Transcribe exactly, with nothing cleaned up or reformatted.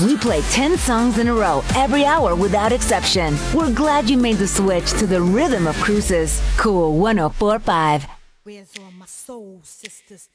We play ten songs in a row every hour without exception. We're glad you made the switch to the rhythm of cruises. Cool one oh four point five. Where's all my soul sisters?